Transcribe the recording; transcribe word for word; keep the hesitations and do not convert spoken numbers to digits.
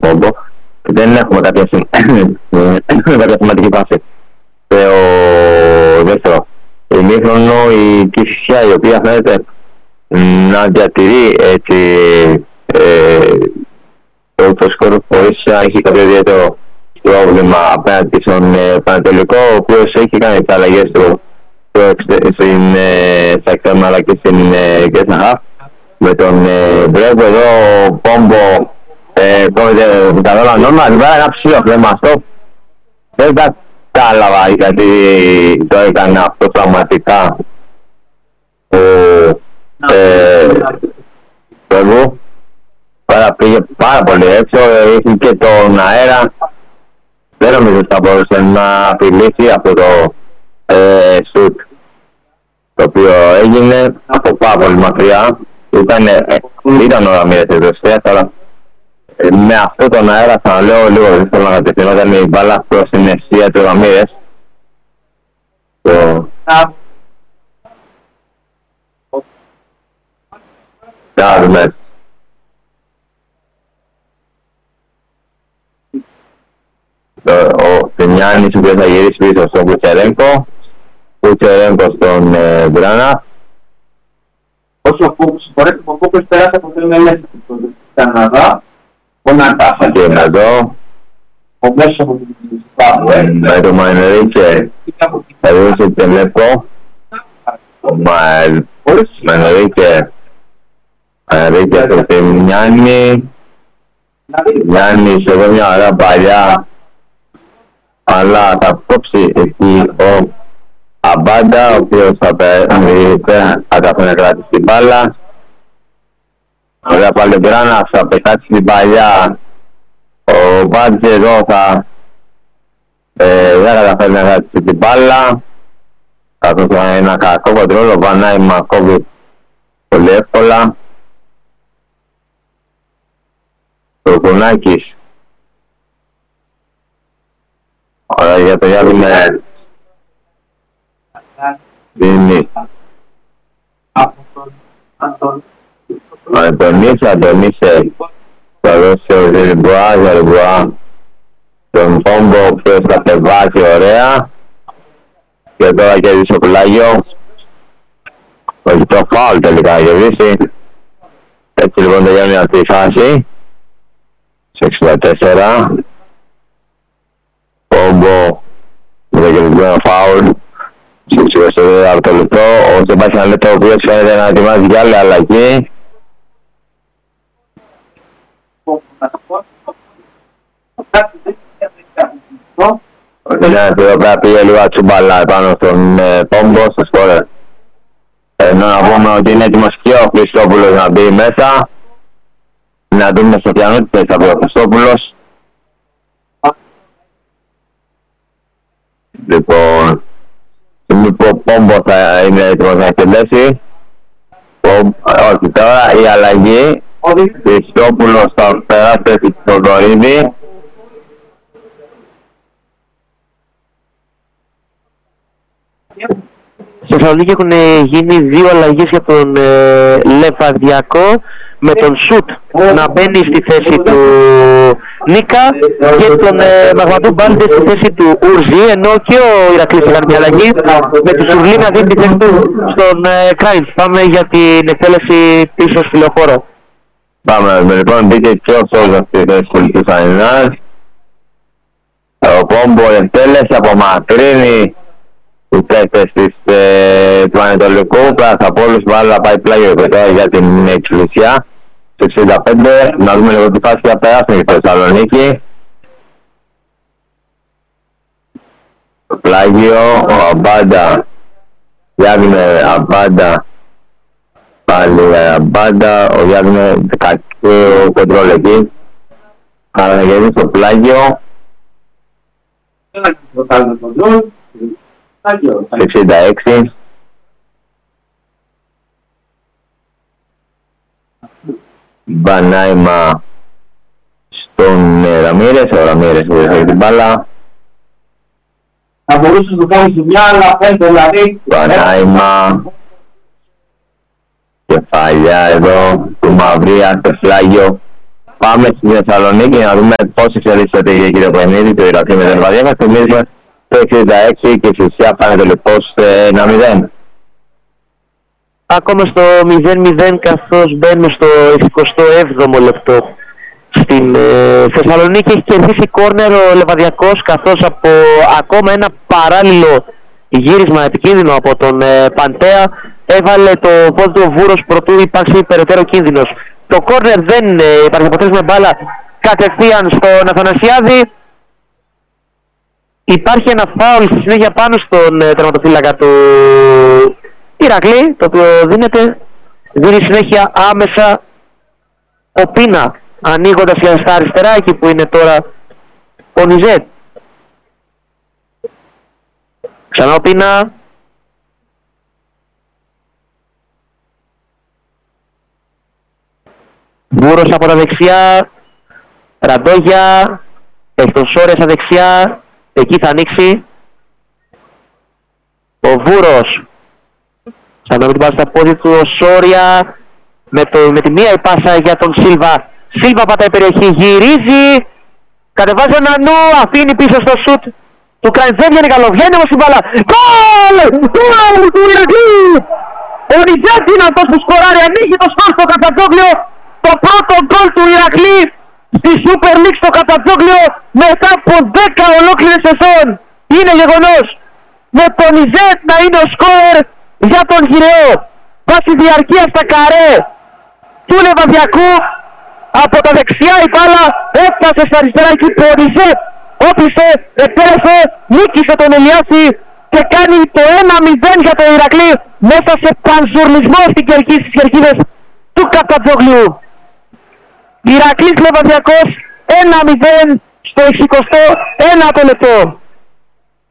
Πόμπο. Δεν έχουμε κάποια, κάποια σημαντική φάση. Και ο δεύτερο ημίχρονο η Κηφισιά, η οποία φαίνεται να διατηρεί έτσι ε, το σκορ χωρίς να έχει κάποιο ιδιαίτερο πρόβλημα απέναντι στον ε, Πανατολικό, ο οποίος έχει κάνει τις αλλαγές του στην, ε, στα εξτρέμμα αλλά και στην ε, Κέσσαχα με τον ε, Μπρέγκο. Εδώ ο Πόμπο κόβεται με τα δόλα νόμα, βέβαια ένα ψηλό θέμα αυτό. Δεν κατάλαβα γιατί το έκανε αυτό πραγματικά ο Μπρέγκο. Πάρα πήγε πάρα πολύ έξω, είχε και τον αέρα. Δεν νομίζω ότι θα μπορούσε να απειλήσει αυτό το ε, σουτ το οποίο έγινε από πάρα πολύ μακριά. Ήταν, ε, ήταν ο Ραμίρες τελευταία, αλλά ε, με αυτό τον αέρα θα λέω λίγο δύσκολο να κατευθυνόταν η μπάλα προς την αιστεία του Ραμίρες. Το... Κάρμες. Ο Τεμιάννης, ο οποίος θα γυρίσει πίσω στον Κουτσερέγκο. Κουτσερέγκο στον ε, Μπράνα. Όσο συγχωρέτε, ο Κόπος πέρασε από το μέσα του Καναδά. Ο Νατάφα και εδώ. Ο μέσος από την Ισπανία. Με το Μανερίκε. Θα δώσει τον Λευκό. Ο Μανερίκε. Μανερίκε στο Τεμιάννη. Τεμιάννης εδώ μια ωραία παλιά. Αλλά θα κόψει εκεί ο Αμπάντα, ο οποίος θα καταφέρει να κρατήσει την μπάλα. Ωραία πάλι ο Μπράνας θα πετάξει την παλιά. Ο Μπάντζε εδώ θα ε, δεν καταφέρει να κρατήσει την μπάλα. Καθώς θα είναι ένα κακό κοντρόλ, ο Βανάη Μακόβι πολύ εύκολα. Ο Κουνάκης. Ωραία για το Γιάννη με δίνει ο Αντωνής, Αντωνίσε θα δώσει ο Ζελμπουά, Ζελμπουά τον Πόμπο, ο οποίος κατεβάζει ωραία και τώρα κερδίσει ο Πλάγιο. Όχι το φάουλ τελικά κερδίσει. Έτσι λοιπόν τελειώνει αυτή η φάση σε εξήντα τέσσερα. Πόμπο με το κερδισμένο ένα φάουλ στο εικοστό λεπτό. Ο Σεμπάστιαν Λέτο, ο οποίος φαίνεται να ετοιμάζει για άλλη αλλαγή. Εδώ πέρα πήγε λίγο ατσουμπαλά πάνω στον ε, Πόμπο, στο σκόρερ. Ενώ να πούμε ότι είναι έτοιμος και ο Χριστόπουλος να μπει μέσα. Να δούμε στο πιανό τι θα πει ο Χριστόπουλος. Λοιπόν, ο Πόμπο θα είναι έτοιμος να εκτελέσει. Όχι, τώρα η αλλαγή. Χριστόπουλος θα περάσει στο Δωρίδη. Στη Θεσσαλονίκη έχουν γίνει δύο αλλαγές για τον ε, Λεβαδιακό, με τον Σουτ να μπαίνει στη θέση του Νίκα και τον ε, Μαγματού Μπάλντε στη θέση του Ούρζη, ενώ και ο Ηρακλής έκανε μια αλλαγή με τη Σουρλή να δίνει τη θέση του στον ε, Κράιτς. Πάμε για την εκτέλεση πίσω στη Λεωφόρο. Πάμε, λοιπόν, μπήκε και ο Σόζος στη θέση του Λυκούς Ανινάς. Ο Πόμπο εκτέλεση, απομακρύνει τους παίκτες ε, του Ανατολικού. Πρασαπόλους βάλει να πάει πλάγιο και τώρα για την Εκκλησιά. Στο εξήντα πέντε, να δούμε λίγο τι φάση θα περάσουν στη Θεσσαλονίκη. Το πλάγιο, ο Αμπάντα, Γιάννη Αμπάντα, πάλι Αμπάντα, ο Γιάννη κακό κοντρόλ εκεί. Αναγεννήσει στο πλάγιο. εξήντα έξι. Μπανάιμα στον ε, Ραμίρες, ο Ραμίρες βοηθάει την μπάλα. Θα μπορούσες να το κάνεις μια, αλλά πέντε δηλαδή. Μπανάιμα. Κεφαλιά εδώ του Μαυρία στο φλάγιο. πάμε στη Θεσσαλονίκη να δούμε πώς εξελίσσεται η κύριο παιχνίδι του Ηρακλή με τον Λεβαδιακό. Θυμίζουμε το εξήντα έξι και η Φυσιά πάνε τελικώς ένα μηδέν. Ακόμα στο μηδέν μηδέν καθώς μπαίνουμε στο εικοστό έβδομο λεπτό. Στην ε, Θεσσαλονίκη έχει κερδίσει κόρνερ ο Λεβαδιακός, καθώς από ακόμα ένα παράλληλο γύρισμα επικίνδυνο από τον ε, Παντέα έβαλε το πόδι του ο Βούρος προτού υπάρξει περαιτέρω κίνδυνος. Το κόρνερ δεν ε, υπάρχει αποτέλεσμα, μπάλα κατευθείαν στον Αθανασιάδη. Υπάρχει ένα φάουλ στη συνέχεια πάνω στον ε, τερματοφύλακα του Ηρακλή, το οποίο δίνεται, δίνει συνέχεια άμεσα ο Πίνα, ανοίγοντας για στα αριστερά, εκεί που είναι τώρα ο Νιζέτ. Ξανά ο Πίνα. Βούρος από τα δεξιά. Ραντόγια. Έχει τον Σόρια στα δεξιά. Εκεί θα ανοίξει ο Βούρος. Σαν να μην πάει στα πόδια του ο Σόρια. Με, το, με τη μία η πάσα για τον Σίλβα. Σίλβα πατάει περιοχή, γυρίζει. Κατεβάζει ένα νου, αφήνει πίσω στο σουτ του Κραϊντζέβ, είναι καλό, βγαίνει όμως η μπάλα. Γκολ! Γκολ του Ηρακλή! Ο Νιζέτ είναι αυτός που σκοράρει, ανοίγει το σκορ στο Κατσατζόγλιο. Το πρώτο γκολ του Ηρακλή στη Super League στο Κατσατζόγλιο μετά από δέκα ολόκληρες σεζόν. Είναι γεγονός. Με τον Νιζέτ να είναι ο σκόρερ για τον Γυραιό. Πάση διαρκεία στα καρέ του Λεβαδιακού. Από τα δεξιά η μπάλα έφτασε στα αριστερά εκεί που ο Νιζέτ όπλησε, επέρασε, νίκησε τον Ελιάση και κάνει το ένα μηδέν για τον Ηρακλή μέσα σε πανζουρλισμό στην κερκή, στις κερκίδες του Κατσατζόγλιου. Ηρακλής Λεβαδιακός ένα μηδέν στο εικοστό ένατο λεπτό.